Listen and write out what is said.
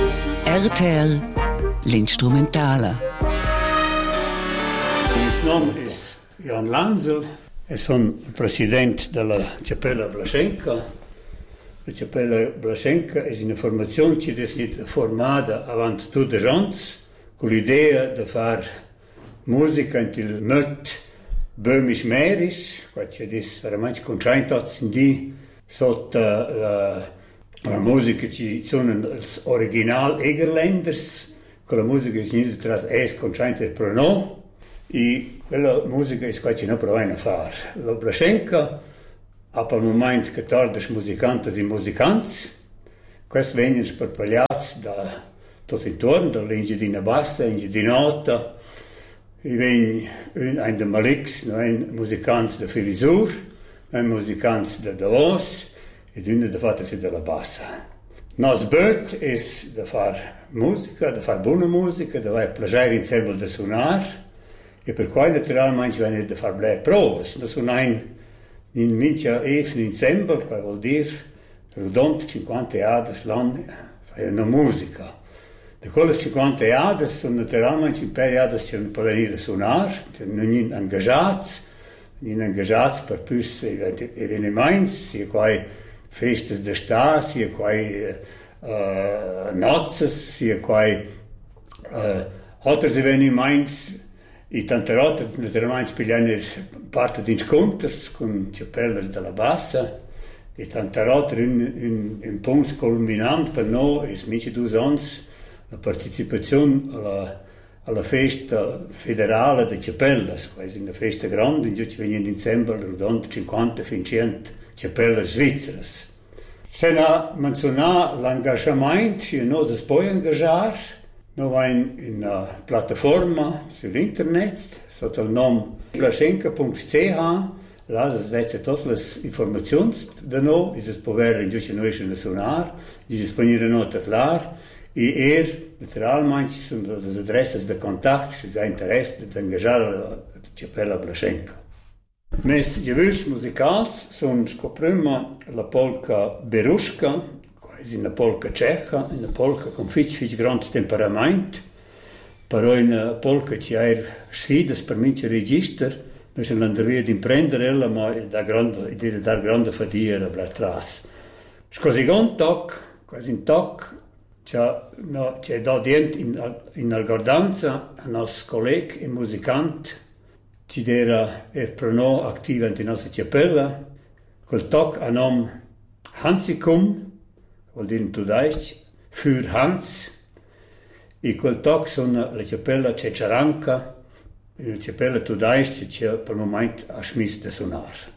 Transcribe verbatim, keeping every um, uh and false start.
R T L, l'instrumentale. Il nome è Jan Lanzel e sono il presidente della Cappella Blaschenka. La Cappella Blaschenka è una formazione che è formata avanti tutti gli anni con l'idea di fare musica in il modo böhmisch-mährisch, che è veramente concentrato di sotto la, la musica che sono gli originali Egerländers, con la musica che è concentrata per noi. E quella musica è quella che non proviamo a fare. La Blaschenka ha per il momento quattordici musicanti e musicanti. Questi vengono sparpagliati da tutto intorno, dall'ingedina bassa, l'ingedina nota. E vengono un da Malix, un musicante da Filisur, un musicante da Davos e uno da fatto della bassa. Nos bot è da fare musica, da fare buona musica, da avere piacere insieme da suonare. E per cui naturalmente vengono da fare delle prove. Da suonare in minchia even in dicembre, che vuol dire rodondo cinquanta anni lang fanno musica. Da quelle cinquanta anni sono naturalmente in periodo che non possono venire a suonare, non sono ingaggiati, non sono ingaggiati per più eventi, sia quei feste d'estate, sia quei uh, nozze, sia quei uh, altri eventi. E tante volte naturalmente spiegano parte di incontri con cappelle della bassa e tante volte un, un, un punto culminante per noi è invece due anni la partecipazione alla, alla festa federale di cappelle, che è una festa grande, in cui vengono in dicembre rodondo cinquanta cento cappelle svizzere. Se ne menziona l'engagement che noi si può ingaggiare. Noi abbiamo una piattaforma sull'internet sotto il nome blaschenka punto c h. Là si vedono tutte le informazioni da noi, si può vedere in giusto noi a suonare, si può venire a titolare e er, naturalmente sono le adresse di contatto se si ha interesse di ingaggiare la Cappella Blaschenka. Mes gewürz musicali sono prima la polka Beruschka, è una polka ceca, una polka con fic fic grande temperamento, però una polka che ha sfide per vincere il registro, noi siamo andati ad imprendere, ma da grande, di dar grande fatica per tras. Scusi un toc, quasi un toc, c'è no, c'è da dient in in algordanza a nostro collega e musicante, ci era er per noi attivo in nostra cappella, quel toc a nome Hansikum, vuol dire in tedesco, für Hans, e quel toc sono la cappella Ceccaranca, la cappella tedesca che per il momento ha smesso di suonare.